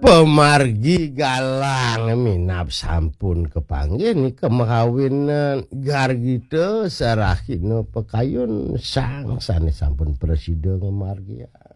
pemargi galang minap sampun kepanggih nih kemawinan gargito sarahino pekayun sang sanes sampun presiden margi